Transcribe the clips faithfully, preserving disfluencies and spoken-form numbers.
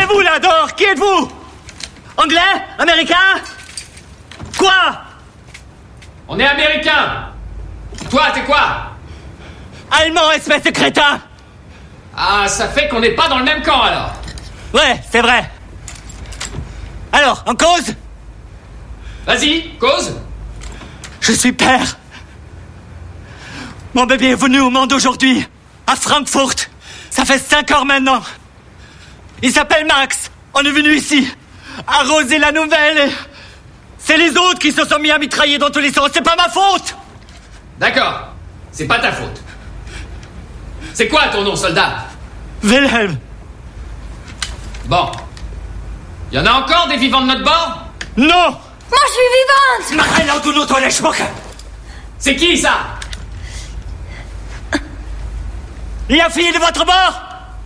vous là dehors? Qui êtes-vous? Anglais? Américain? Quoi? On est américain. Toi, t'es quoi? Allemand, espèce de crétin! Ah, ça fait qu'on n'est pas dans le même camp, alors. Ouais, c'est vrai. Alors, en cause? Vas-y, cause. Je suis père. Mon bébé est venu au monde aujourd'hui, à Francfort. Ça fait cinq heures maintenant. Il s'appelle Max. On est venu ici, arroser la nouvelle. Et c'est les autres qui se sont mis à mitrailler dans tous les sens. C'est pas ma faute. D'accord, c'est pas ta faute. C'est quoi ton nom, soldat? Wilhelm. Bon. Y en a encore des vivants de notre bord? Non. Moi, je suis vivante. C'est qui, ça? La fille de votre bord?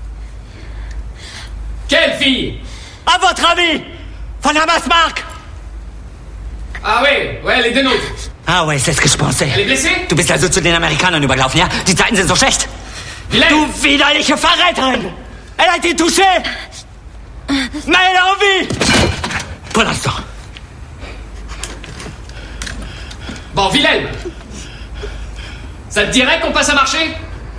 Quelle fille? À votre avis? Von Hammersmark? Ah ouais, ouais, les deux nôtres. Ah ouais, c'est ce que ich pensais. Elle est blessée? Du bist also zu den Amerikanern übergelaufen, ja? Die Zeiten sind so schlecht. Vilaine. Du widerliche Verräterin! Elle a été touchée! Mais elle a envie! Pour l'instant. Bon, Wilhelm. Ça te dirait qu'on passe à marcher?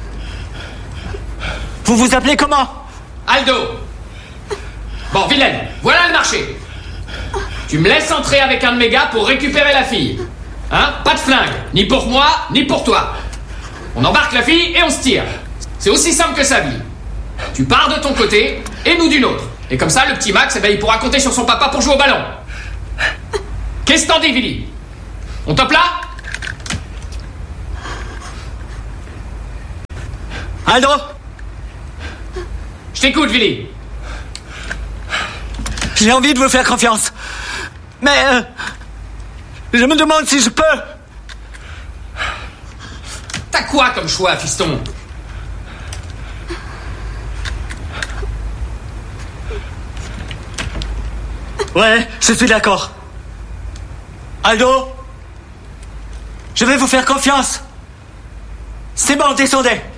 Vous vous appelez comment? Aldo. Bon, Wilhelm, voilà le marché. Tu me laisses entrer avec un de mes gars pour récupérer la fille. Hein? Pas de flingue, ni pour moi, ni pour toi. On embarque la fille et on se tire. C'est aussi simple que ça, vie. Tu pars de ton côté et nous du nôtre. Et comme ça, le petit Max, eh ben, il pourra compter sur son papa pour jouer au ballon. Qu'est-ce que t'en dis, Willy? On top là? Aldo? Je t'écoute, Willy. J'ai envie de vous faire confiance. Mais... Euh, je me demande si je peux. T'as quoi comme choix, fiston? Ouais, je suis d'accord. Aldo? Je vais vous faire confiance. C'est bon, descendez.